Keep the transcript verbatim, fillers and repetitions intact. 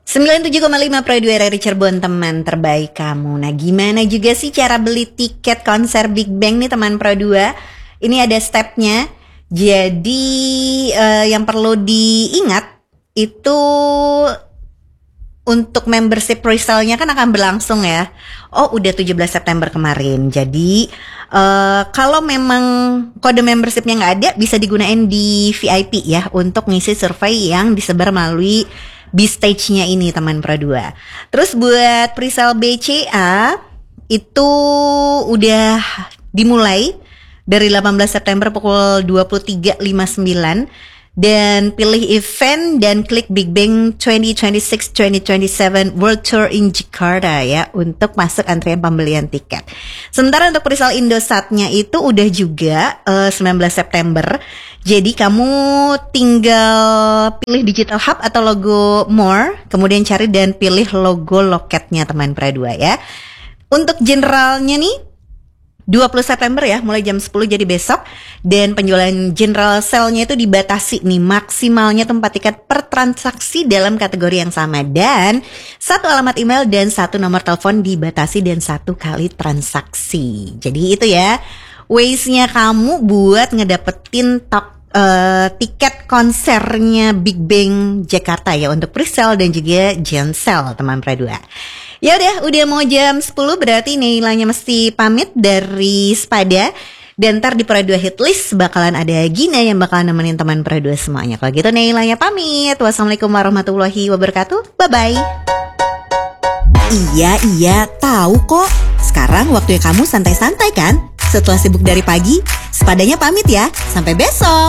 sembilan puluh tujuh koma lima Pro dua R R I Cirebon, teman terbaik kamu. Nah, gimana juga sih cara beli tiket konser Big Bang nih teman Pro dua? Ini ada stepnya. Jadi uh, yang perlu diingat itu untuk membership presale-nya kan akan berlangsung ya. Oh, udah tujuh belas September kemarin. Jadi uh, kalau memang kode membership-nya nggak ada, bisa digunain di V I P ya untuk ngisi survei yang disebar melalui B-Stage-nya ini teman Pro dua. Terus buat presale B C A itu udah dimulai dari delapan belas September pukul dua puluh tiga lima puluh sembilan. Dan pilih event dan klik Big Bang dua ribu dua puluh enam dua ribu dua puluh tujuh World Tour in Jakarta ya untuk masuk antrian pembelian tiket. Sementara untuk presale Indosatnya itu udah juga uh, sembilan belas September. Jadi kamu tinggal pilih Digital Hub atau logo More, kemudian cari dan pilih logo loketnya teman Pro dua ya. Untuk generalnya nih dua puluh September ya, mulai jam sepuluh jadi besok. Dan penjualan general sale-nya itu dibatasi nih, maksimalnya tuh empat tiket per transaksi dalam kategori yang sama. Dan satu alamat email dan satu nomor telepon dibatasi dan satu kali transaksi. Jadi itu ya ways-nya kamu buat ngedapetin top Uh, tiket konsernya Big Bang Jakarta ya untuk presale dan juga gen sale teman Pro dua. Ya udah, udah mau jam sepuluh berarti nilainya mesti pamit dari Spada. Dan ntar di Pro dua Hitlist bakalan ada Gina yang bakalan nemenin teman Pro dua semuanya. Kalau gitu nilainya pamit. Wassalamualaikum warahmatullahi wabarakatuh. Bye bye. Iya iya tahu kok. Sekarang waktunya kamu santai-santai kan? Setelah sibuk dari pagi, Spadanya pamit ya. Sampai besok.